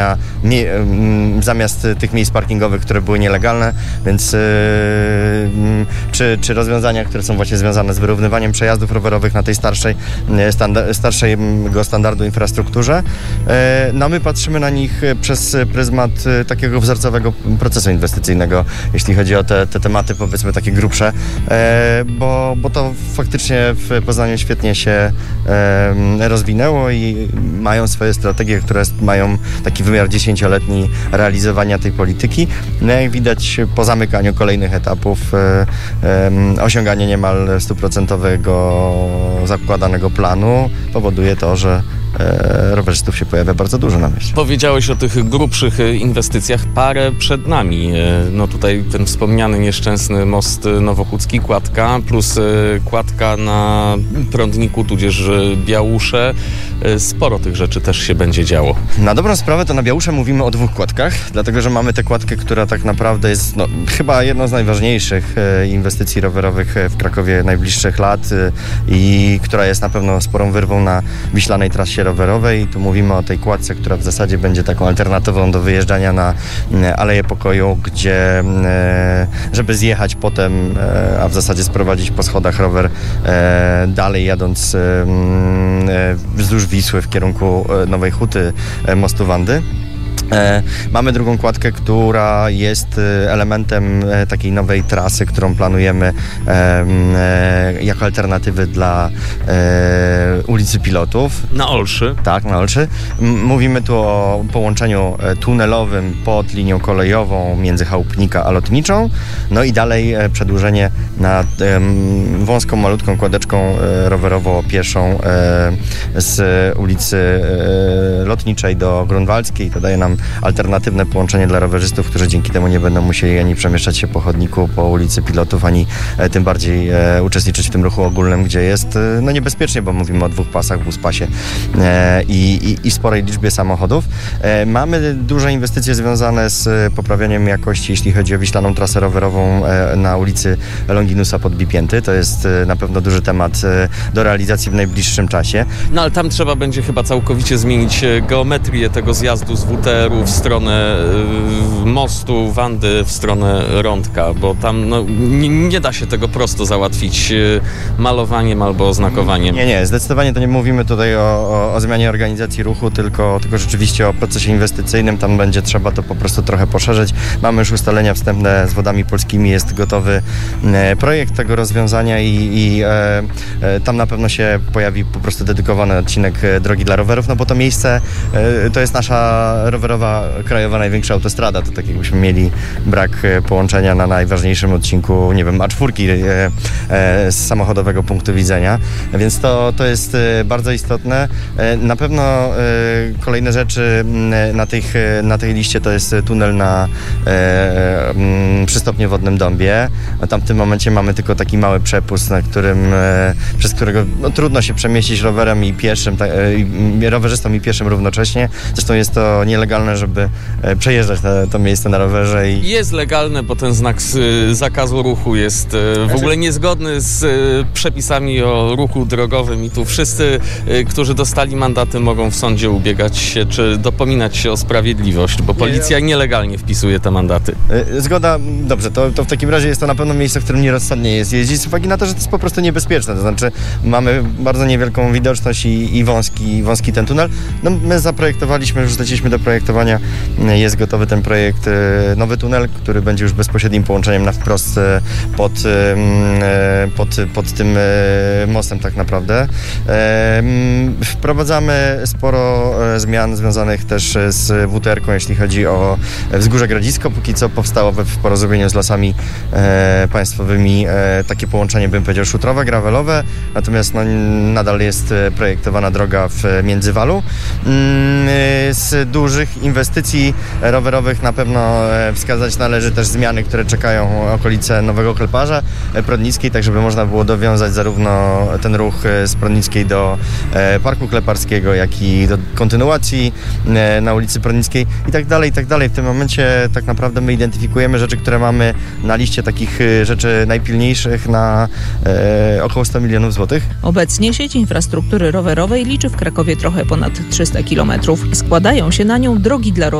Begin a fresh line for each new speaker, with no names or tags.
zamiast tych miejsc parkingowych, które były nielegalne, więc czy rozwiązania, które są właśnie związane z wyrównywaniem przejazdów rowerowych na tej starszego standardu infrastrukturze. No my patrzymy na nich przez pryzmat takiego wzorcowego procesu inwestycyjnego, jeśli chodzi o te tematy, powiedzmy, takie grubsze, bo to faktycznie w Poznaniu świetnie się rozwinęło i mają swoje strategie, które mają taki wymiar 10-letni realizowania tej polityki. No jak widać, po zamykaniu kolejnych etapów osiąganie niemal 100% zakładanego planu powoduje to, że rowerzystów się pojawia bardzo dużo na mieście.
Powiedziałeś o tych grubszych inwestycjach, parę przed nami. No tutaj ten wspomniany nieszczęsny most Nowochódzki, kładka, plus kładka na Prądniku, tudzież Białusze. Sporo tych rzeczy też się będzie działo. Na
dobrą sprawę to na Białusze mówimy o 2 kładkach, dlatego że mamy tę kładkę, która tak naprawdę jest chyba jedną z najważniejszych inwestycji rowerowych w Krakowie najbliższych lat i która jest na pewno sporą wyrwą na wiślanej trasie rowerowej. Tu mówimy o tej kładce, która w zasadzie będzie taką alternatywą do wyjeżdżania na Aleję Pokoju, gdzie żeby zjechać potem, a w zasadzie sprowadzić po schodach rower dalej, jadąc wzdłuż Wisły w kierunku Nowej Huty, mostu Wandy. Mamy drugą kładkę, która jest elementem takiej nowej trasy, którą planujemy jako alternatywy dla ulicy Pilotów.
Na Olszy.
Tak, na Olszy. Mówimy tu o połączeniu tunelowym pod linią kolejową między Chałupnika a Lotniczą. No i dalej przedłużenie na wąską, malutką kładeczką rowerowo-pieszą z ulicy Lotniczej do Grunwaldzkiej. To daje nam alternatywne połączenie dla rowerzystów, którzy dzięki temu nie będą musieli ani przemieszczać się po chodniku, po ulicy Pilotów, ani tym bardziej uczestniczyć w tym ruchu ogólnym, gdzie jest niebezpiecznie, bo mówimy o 2 pasach, buspasie i sporej liczbie samochodów. Mamy duże inwestycje związane z poprawianiem jakości, jeśli chodzi o wiślaną trasę rowerową na ulicy Longinusa pod Bipięty. To jest na pewno duży temat do realizacji w najbliższym czasie.
No ale tam trzeba będzie chyba całkowicie zmienić geometrię tego zjazdu z WTR-u w stronę mostu Wandy, w stronę Rądka, bo tam nie da się tego prosto załatwić malowaniem albo oznakowaniem.
Nie, zdecydowanie to nie mówimy tutaj o zmianie organizacji ruchu, tylko rzeczywiście o procesie inwestycyjnym. Tam będzie trzeba to po prostu trochę poszerzyć. Mamy już ustalenia wstępne z Wodami Polskimi, jest gotowy projekt tego rozwiązania i tam na pewno się pojawi po prostu dedykowany odcinek drogi dla rowerów, no bo to miejsce to jest nasza rowerowa krajowa największa autostrada, to tak jakbyśmy mieli brak połączenia na najważniejszym odcinku, nie wiem, A4 z samochodowego punktu widzenia, więc to jest bardzo istotne. Na pewno kolejne rzeczy na tej liście to jest tunel przy Stopniewodnym Dąbie. Tam w tym momencie mamy tylko taki mały przepust, przez którego trudno się przemieścić rowerem i pieszym, rowerzystą i pieszym równocześnie. Zresztą jest to nielegalne, żeby przejeżdżać to miejsce na rowerze.
Jest legalne, bo ten znak zakazu ruchu jest w ogóle niezgodny z przepisami o ruchu drogowym i tu wszyscy, którzy dostali mandaty, mogą w sądzie ubiegać się, czy dopominać się o sprawiedliwość, bo policja nielegalnie wpisuje te mandaty.
Zgoda, dobrze, to w takim razie jest to na pewno miejsce, w którym nierozsądnie jest jeździć z uwagi na to, że to jest po prostu niebezpieczne, to znaczy mamy bardzo niewielką widoczność i wąski ten tunel. No, my zaprojektowaliśmy, już zleciliśmy do projektowania, jest gotowy ten projekt, nowy tunel, który będzie już bezpośrednim połączeniem na wprost pod tym mostem tak naprawdę. Wprowadzamy sporo zmian związanych też z WTR-ką, jeśli chodzi o Wzgórze Grodzisko. Póki co powstało w porozumieniu z Lasami Państwowymi takie połączenie, bym powiedział, szutrowe, gravelowe, natomiast nadal jest projektowana droga w Międzywalu. Z dużych inwestycji inwestycji rowerowych. Na pewno wskazać należy też zmiany, które czekają okolice Nowego Kleparza Prodnickiej, tak żeby można było dowiązać zarówno ten ruch z Prodnickiej do Parku Kleparskiego, jak i do kontynuacji na ulicy Prodnickiej i tak dalej, i tak dalej. W tym momencie tak naprawdę my identyfikujemy rzeczy, które mamy na liście takich rzeczy najpilniejszych na około 100 milionów złotych.
Obecnie sieć infrastruktury rowerowej liczy w Krakowie trochę ponad 300 km. Składają się na nią drogi dla rowerów